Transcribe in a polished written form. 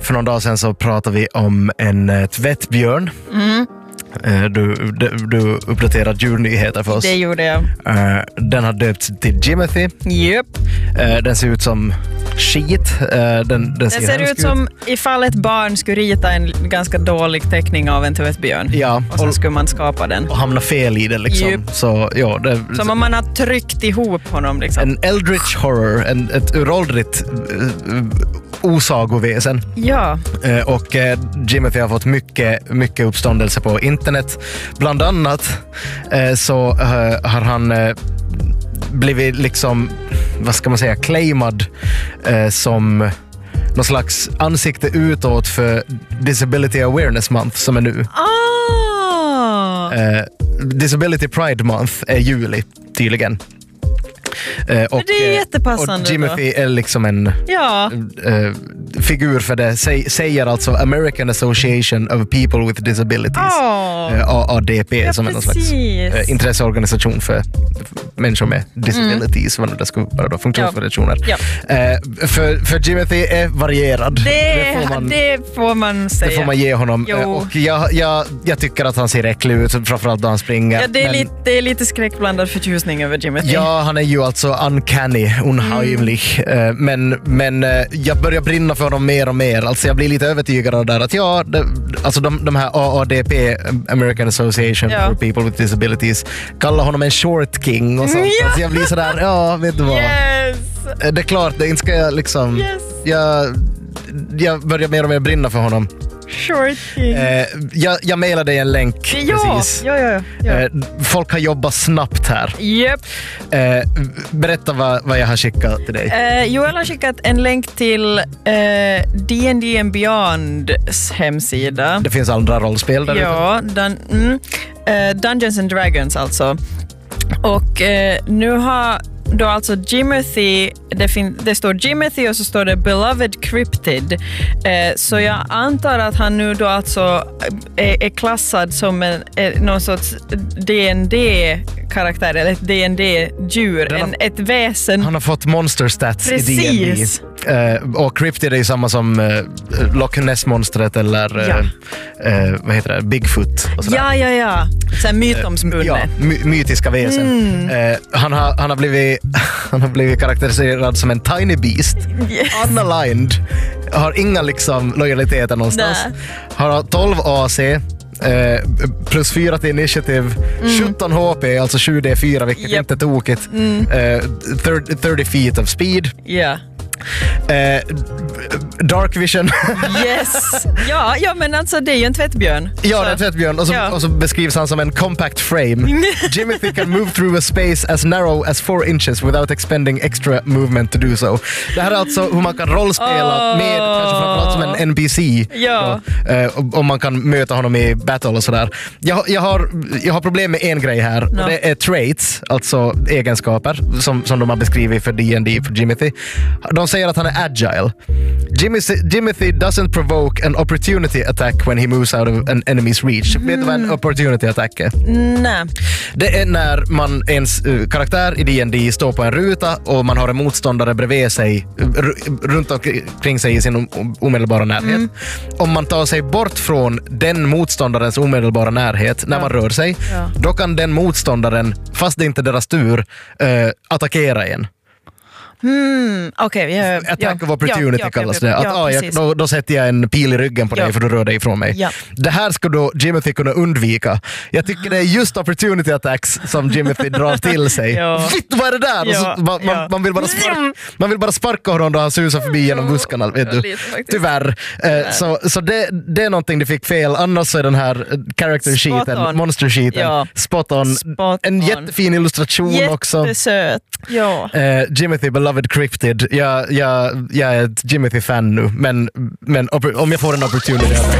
För någon dag sedan så pratade vi om en tvättbjörn. Du uppdaterade djurnyheter för oss. Det gjorde jag. Den har döpts till Jimothy. Yep. Den ser ut som skit. Den ser ut som ifall ett barn skulle rita en ganska dålig teckning av en tvättbjörn. Ja. Och sen skulle man skapa den. Och hamna fel i den liksom. Yep. Så, ja, som om man har tryckt ihop honom liksom. En eldritch horror. Ett uråldrigt osagoväsen. Ja. Och Jimothy har fått mycket uppståndelse på internet. Bland annat så har han blivit liksom, vad ska man säga, claimad som någon slags ansikte utåt för Disability Awareness Month som är nu. Disability Pride Month är juli tydligen. Och, det är jättepassande. Och Jimothy är liksom en figur för det. Säger alltså American Association of People with Disabilities. ADP, som är någon slags intresseorganisation för människor med disabilities. Vad det skulle vara då, funktionsvariationer. För Jimothy är varierad. Det får man säga. Det får man ge honom. Och jag tycker att han ser äcklig ut, framförallt då han springer. Ja, det är lite skräckblandad förtjusning över Jimothy. Ja, han är ju alltså uncanny, unheimlich. Men jag börjar brinna för honom mer och mer. Alltså jag blir lite övertygad av det där att alltså de här AADP, American Association for People with Disabilities, kallar honom en short king och sånt. Ja. Alltså jag blir sådär, vet du vad? Yes. Det är klart, det inte ska jag liksom... Yes. Jag börjar mer och mer brinna för honom. Short king. Jag mejlade dig en länk precis. Ja. Folk har jobbat snabbt här. Yep. Berätta vad jag har skickat till dig. Joel har skickat en länk till D&D and Beyonds hemsida. Det finns andra rollspel där. Ja, Dungeons and Dragons alltså. Och nu har då alltså Jimothy, det står Jimothy och så står det Beloved Cryptid. Så jag antar att han nu då alltså är klassad som någon sorts D&D-karaktär eller ett D&D-djur, ett väsen. Han har fått monster stats. Precis. I D&D. Och Cryptid är ju samma som Loch Ness-monstret eller vad heter det? Bigfoot. Och sådär. Ja. Såhär mytomspunnet. Mytiska väsen. Han har blivit karaktäriserad som en tiny beast. Yes. Unaligned. Har inga liksom lojaliteter någonstans. Har 12 AC. Plus 4 till initiativ, 17 HP, alltså 7D4, vilket inte är tokigt. 30 feet of speed. Ja. Dark vision. Yes. Ja, men alltså det är ju en tvättbjörn. Ja, det är en tvättbjörn. Och så beskrivs han som en compact frame. Jimothy can move through a space as narrow as 4 inches without expending extra movement to do so. Det här är alltså hur man kan rollspela med, kanske framförallt som en NPC. Ja. Om man kan möta honom i battle och sådär. Jag har problem med en grej här. Och det är traits, alltså egenskaper som de har beskrivit för D&D för Jimothy. De säger att han är agile. Jimothy doesn't provoke an opportunity attack when he moves out of an enemy's reach. Vet du vad en opportunity attack är? Nej. Det är när ens karaktär i D&D står på en ruta och man har en motståndare bredvid sig, runt omkring sig i sin omedelbara närhet. Om man tar sig bort från den motståndarens omedelbara närhet när man rör sig, då kan den motståndaren, fast det inte är deras tur, attackera en. Attack of opportunity kallas det. Då sätter jag en pil i ryggen på dig för du rör dig ifrån mig. Det här ska då Jimothy kunna undvika. Jag tycker det är just opportunity attacks som Jimothy drar till sig. Fitt, vad är det där? Och så, man vill bara sparka honom då han susar förbi genom buskarna, vet du. Tyvärr. Så det är någonting det fick fel. Annars så är den här character sheeten, monster sheeten, spot on. En jättefin illustration också. Jättesöt. Jimothy Beloved Cryptid. Jag är ett Jimothy-fan nu, men om jag får en opportunity